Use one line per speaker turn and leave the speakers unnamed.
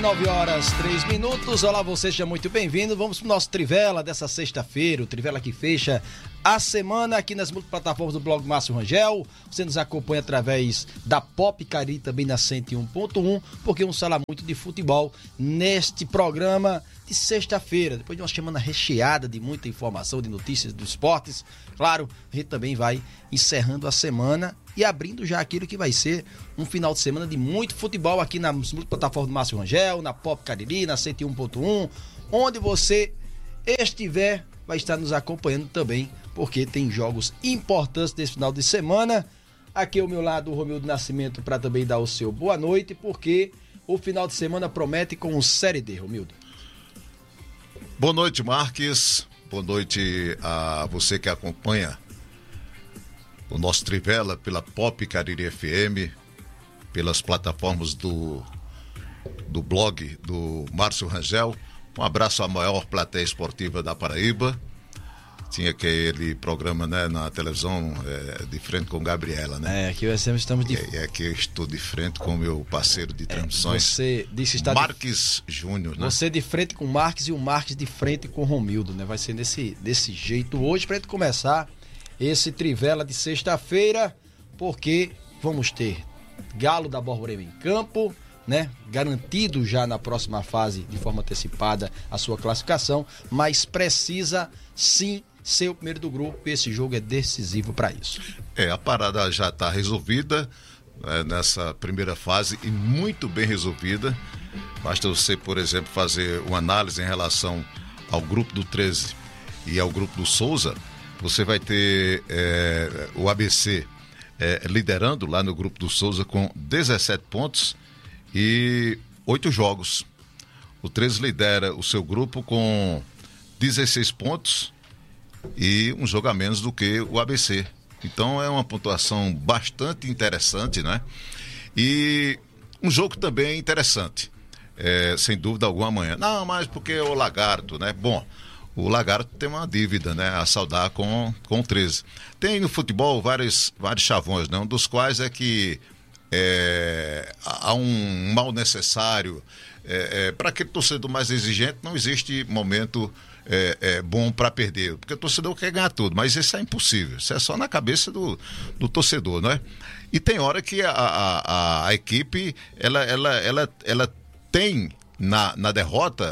9h03. Olá, você, seja muito bem-vindo. Vamos pro nosso Trivela dessa sexta-feira, o Trivela que fecha a semana aqui nas multiplataformas do blog Márcio Rangel. Você nos acompanha através da Pop Cari, também na 101.1, porque vamos falar muito de futebol neste programa de sexta-feira, depois de uma semana recheada de muita informação, de notícias dos esportes. Claro, a gente também vai encerrando a semana e abrindo já aquilo que vai ser um final de semana de muito futebol aqui nas plataformas do Márcio Rangel, na Pop Cariri, na 101.1, onde você estiver, vai estar nos acompanhando também, porque tem jogos importantes desse final de semana. Aqui ao meu lado o Romildo Nascimento para também dar o seu boa noite, porque o final de semana promete com o Série D, Romildo.
Boa noite, Marques. Boa noite a você que acompanha o nosso Trivela pela Pop Cariri FM, pelas plataformas do blog do Márcio Rangel. Um abraço à maior plateia esportiva da Paraíba. Tinha aquele programa, né, na televisão, de frente com Gabriela, né?
Aqui estamos de...
aqui eu estou de frente com o meu parceiro de transmissões,
você disse estar
Marques Júnior, né?
Você de frente com o Marques e o Marques de frente com o Romildo, né? Vai ser desse jeito hoje, pra gente começar esse Trivela de sexta-feira, porque vamos ter Galo da Borborema em campo, né? Garantido já na próxima fase, de forma antecipada, a sua classificação, mas precisa sim ser o primeiro do grupo, e esse jogo é decisivo para isso.
A parada já está resolvida, nessa primeira fase, e muito bem resolvida. Basta você, por exemplo, fazer uma análise em relação ao grupo do 13 e ao grupo do Souza. Você vai ter o ABC liderando lá no grupo do Souza com 17 pontos e 8 jogos. O 13 lidera o seu grupo com 16 pontos e um jogo a menos do que o ABC. Então é uma pontuação bastante interessante, né? E um jogo também interessante, sem dúvida alguma amanhã. Não, mas porque o Lagarto, né? Bom, o Lagarto tem uma dívida, né, a saldar com o 13. Tem no futebol vários chavões, né? Um dos quais é que há um mal necessário. Para aquele torcedor mais exigente, não existe momento bom para perder, porque o torcedor quer ganhar tudo, mas isso é impossível, isso é só na cabeça do torcedor, né? E tem hora que a equipe ela tem na derrota